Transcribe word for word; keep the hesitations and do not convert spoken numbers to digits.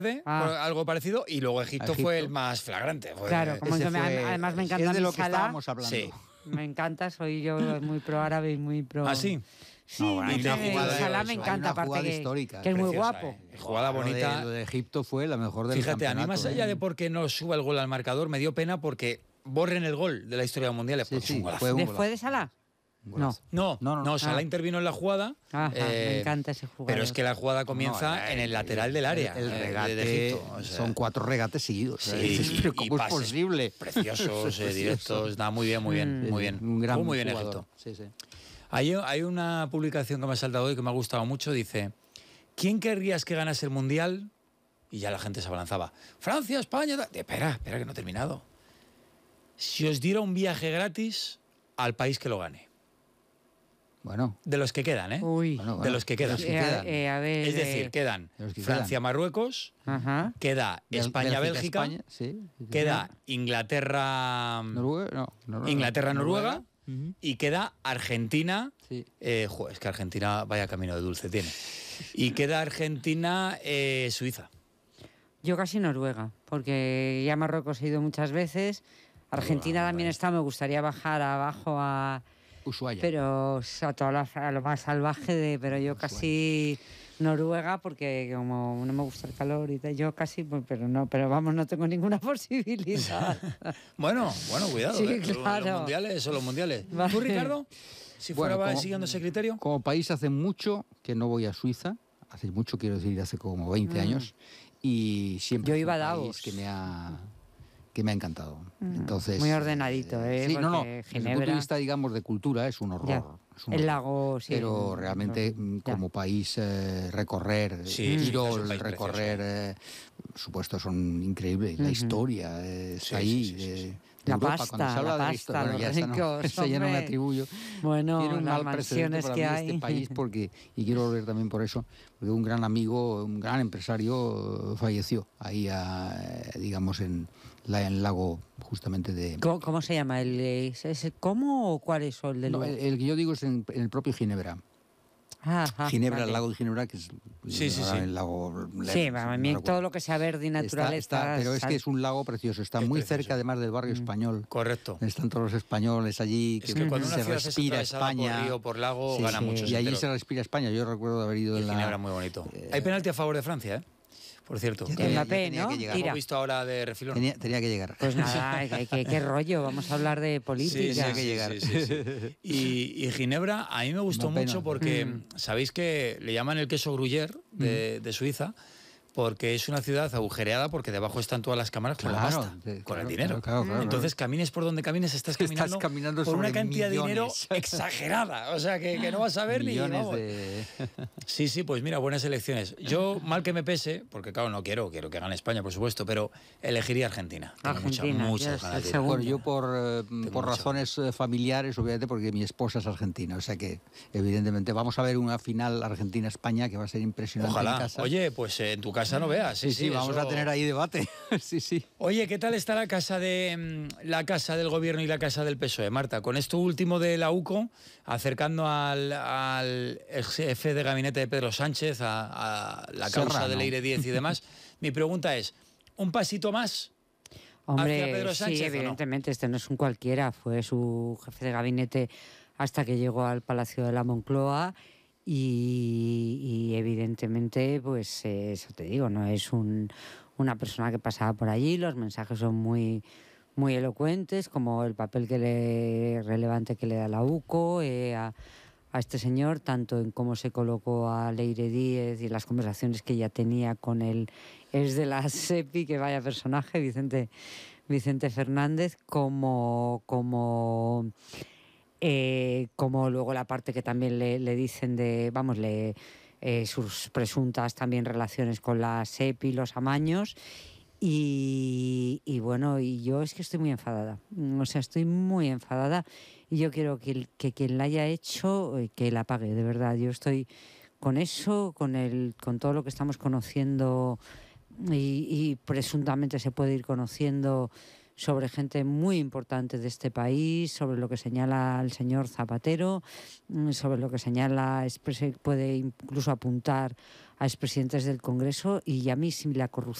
ah. algo parecido, y luego Egipto, Egipto. fue el más flagrante. Fue, claro, como yo me, además me encanta es de lo que Salah, estábamos hablando. Sí. Me encanta, soy yo muy pro árabe y muy pro... ¿Ah, sí? Sí, no, bueno, y una jugada, Salah me encanta, aparte que, histórica, que es muy preciosa, guapo. Eh. Jugada bonita. Lo de, lo de Egipto fue la mejor del Fíjate, campeonato. a mí más allá de porque no suba el gol al marcador, me dio pena porque borren el gol de la historia del Mundial. Sí, sí, un fue un ¿Después de Salah? No. No, no, no, no Salah ah. intervino en la jugada. Ajá, eh, me encanta ese jugador. Pero es que la jugada comienza no, el, en el lateral del área. El, el regate, de Egipto, o sea, son cuatro regates seguidos. Sí, ¿eh? Pero ¿cómo es posible? Preciosos, eh, directos, nada, muy bien, muy bien, muy bien. Un gran muy bien jugador. Egipto. Sí, sí. Hay, hay una publicación que me ha saltado hoy que me ha gustado mucho, dice: ¿quién querrías que ganase el Mundial? Y ya la gente se abalanzaba. Francia, España... Espera, espera que no he terminado. Si os diera un viaje gratis al país que lo gane. Bueno. De los que quedan, ¿eh? Uy. Bueno, bueno, de los que quedan. Eh, quedan. Eh, a ver, es decir, quedan que Francia-Marruecos, queda España-Bélgica, España, sí, sí, queda Inglaterra-Noruega, no, no, Inglaterra-Noruega uh-huh. y queda Argentina. Sí. Eh, jo, es que Argentina vaya camino de dulce tiene. Y queda Argentina-Suiza. Eh, Yo casi Noruega, porque ya Marruecos he ido muchas veces. Argentina también está, me gustaría bajar abajo a... Ushuaia. Pero a, toda la, a lo más salvaje, de, pero yo casi Noruega, porque como no me gusta el calor y tal, yo casi, pero no, pero vamos, no tengo ninguna posibilidad. bueno, bueno, cuidado, sí, ¿eh? claro. Los mundiales son los mundiales. Vale. ¿Tú, Ricardo? Si fuera bueno, como, siguiendo ese criterio. Como país hace mucho que no voy a Suiza, hace mucho, quiero decir, hace como veinte mm. años, y siempre yo iba a Davos, que me ha... que me ha encantado. Entonces, muy ordenadito, ¿eh? Sí, no, no. Ginebra... Desde el punto de vista, digamos, de cultura, es un horror. Es un el horror. lago, sí. Pero realmente, ya. como país, eh, recorrer, sí, Tirol, sí, recorrer, eh, por supuesto, son increíbles. Uh-huh. La historia eh, es sí, ahí. Sí, sí, sí. De, la Europa, pasta, cuando se habla la de pasta, la historia, bueno, ya ricos, esa no, ya no me atribuyo. Bueno, tiene un las mal precedente para que mí hay. este país porque, y quiero volver también por eso, porque un gran amigo, un gran empresario falleció ahí, a, digamos, en, la, en el lago justamente de... ¿Cómo, cómo se llama? ¿El, es, es, ¿Cómo o cuál es el del no, el, el que yo digo es en, en el propio Ginebra. Ajá, Ginebra, vale. el lago de Ginebra, que es sí, sí, sí. el lago... Sí, a mí no todo lo que sea verde y naturaleza... Está, está, pero es que es un lago precioso, está es muy precioso. cerca además del barrio mm. español. Correcto. Están todos los españoles allí, es que, que cuando se respira España. Por río, por lago, sí, gana sí. mucho. Y allí se respira España, yo recuerdo haber ido y en la... Ginebra muy bonito. Eh, Hay penalti a favor de Francia, ¿eh? Por cierto. Ya tenía, Mbappé, tenía ¿no? que llegar. Lo hemos visto ahora de refilón. Tenía, tenía que llegar. Pues nada, ¿qué, qué, qué rollo? Vamos a hablar de política. Sí, tenía que llegar. Sí, sí, sí. Y, y Ginebra a mí me gustó no, mucho porque mm. sabéis que le llaman el queso Gruyère de, mm. de Suiza, porque es una ciudad agujereada porque debajo están todas las cámaras con claro, la pasta, de, con claro, el dinero. Claro, claro, Entonces camines por donde camines, estás caminando, estás caminando por una cantidad millones. de dinero exagerada. O sea, que, que no vas a ver millones ni... Vamos. De... Sí, sí, pues mira, buenas elecciones. Yo, mal que me pese, porque claro, no quiero, quiero que gane España, por supuesto, pero elegiría Argentina. Tengo Argentina, muchas, muchas ganas de bueno, yo por, eh, por razones ganas. familiares, obviamente, porque mi esposa es argentina, o sea que evidentemente vamos a ver una final Argentina-España que va a ser impresionante. Ojalá. En casa. Oye, pues eh, en tu casa no veas. Sí, sí, sí vamos eso... a tener ahí debate. sí, sí. Oye, ¿qué tal está la casa de la casa del gobierno y la casa del P S O E, Marta? Con esto último de la U C O, acercando al, al jefe de gabinete de Pedro Sánchez, a, a la causa Serrano. del Leire diez y demás. Mi pregunta es, ¿un pasito más Hombre, hacia Pedro Sánchez? Sí, evidentemente, no? Este no es un cualquiera, fue su jefe de gabinete hasta que llegó al Palacio de la Moncloa. Y, y evidentemente, pues eh, eso te digo, no es un, una persona que pasaba por allí, los mensajes son muy, muy elocuentes, como el papel que le, relevante que le da la U C O eh, a, a este señor, tanto en cómo se colocó a Leire Díez y las conversaciones que ya tenía con el ex de la SEPI, que vaya personaje, Vicente, Vicente Fernández, como... como Eh, como luego la parte que también le, le dicen de, vamos, le, eh, sus presuntas también relaciones con la SEPI, los amaños, y, y bueno, y yo es que estoy muy enfadada, o sea, estoy muy enfadada, y yo quiero que, que quien la haya hecho, que la pague, de verdad. Yo estoy con eso, con, el, con todo lo que estamos conociendo, y, y presuntamente se puede ir conociendo sobre gente muy importante de este país, sobre lo que señala el señor Zapatero, sobre lo que señala, puede incluso apuntar a expresidentes del Congreso, y a mí si la corrupción